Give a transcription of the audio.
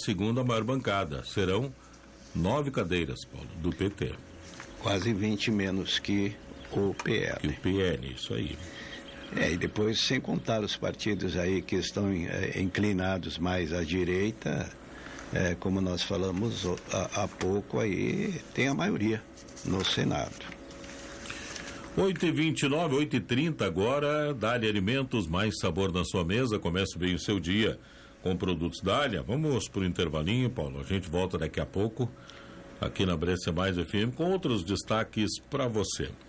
segunda maior bancada. Serão 9 cadeiras, Paulo, do PT. Quase 20 menos que o PL. Que o PL, isso aí. E depois, sem contar os partidos aí que estão inclinados mais à direita, como nós falamos há pouco, aí tem a maioria no Senado. 8h29, 8h30 agora, Dália Alimentos, mais sabor na sua mesa. Comece bem o seu dia com produtos Dália. Vamos para o intervalinho, Paulo. A gente volta daqui a pouco aqui na Brescia Mais FM com outros destaques para você.